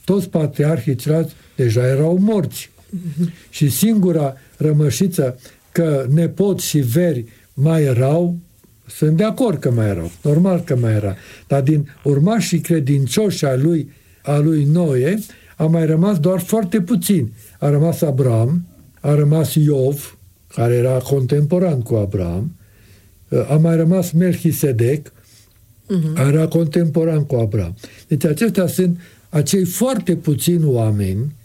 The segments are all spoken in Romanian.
toți patriarhii ceilalți deja erau morți. Și singura rămășiță că nepoți și veri mai erau, sunt de acord că mai erau, normal că mai era, dar din urmașii credincioși a lui Noe a mai rămas doar foarte puțini. A rămas Abraham, a rămas Iov, care era contemporan cu Abraham, a mai rămas Melchisedec, era contemporan cu Abraham. Deci acestea sunt acei foarte puțini oameni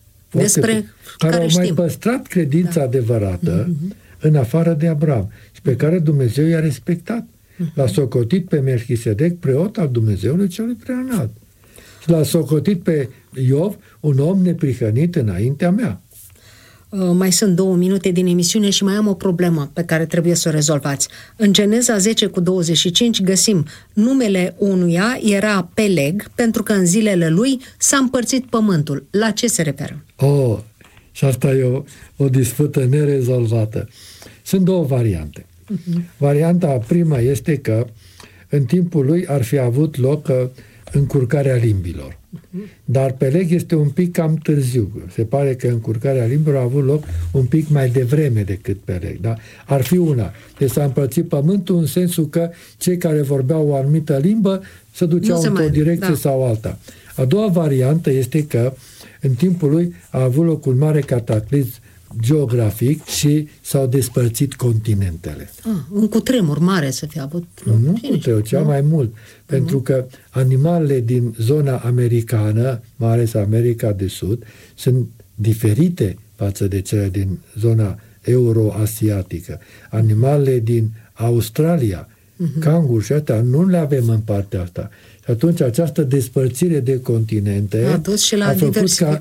care au mai păstrat credința adevărată în afară de Abraham și pe care Dumnezeu i-a respectat. L-a socotit pe Melchisedec preot al Dumnezeului celui preanalt. Și l-a socotit pe Iov un om neprihănit înaintea mea. Mai sunt 2 minute din emisiune și mai am o problemă pe care trebuie să o rezolvați. În Geneza 10:25 găsim numele unuia era Peleg, pentru că în zilele lui s-a împărțit pământul. La ce se referă? Și asta e o dispută nerezolvată. Sunt 2 variante. Varianta prima este că în timpul lui ar fi avut loc încurcarea limbilor. Dar Peleg este un pic cam târziu. Se pare că încurcarea limbilor a avut loc un pic mai devreme decât Peleg. Da? Ar fi una. Deci s-a împărțit pământul în sensul că cei care vorbeau o anumită limbă se duceau într-o direcție sau alta. A doua variantă este că în timpul lui a avut loc un mare cataclism geografic și s-au despărțit continentele. Un cutremur mare să fie avut. Nu cutremur, cea mai mult. Pentru că animalele din zona americană, mai ales America de Sud, sunt diferite față de cele din zona euroasiatică. Animalele din Australia, canguri și astea, nu le avem în partea asta. Și atunci această despărțire de continente a dus și la a făcut ca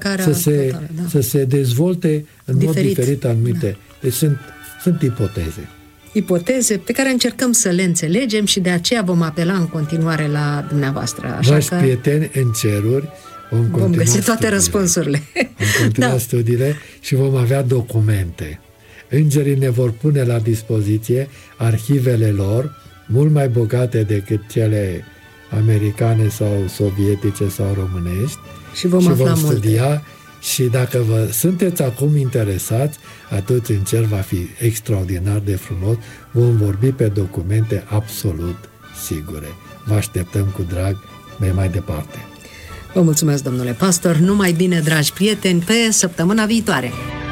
să se dezvolte în mod diferit anumite. Deci sunt ipoteze. Ipoteze pe care încercăm să le înțelegem și de aceea vom apela în continuare la dumneavoastră. Dragi prieteni în ceruri, vom găsi toate răspunsurile. Vom continua studiile și vom avea documente. Îngerii ne vor pune la dispoziție arhivele lor, mult mai bogate decât cele americane sau sovietice sau românești, și vom studia multe. Și dacă sunteți acum interesați, atunci în cer va fi extraordinar de frumos. Vom vorbi pe documente absolut sigure. Vă așteptăm cu drag mai departe. Vă mulțumesc, domnule pastor. Numai bine, dragi prieteni, pe săptămâna viitoare!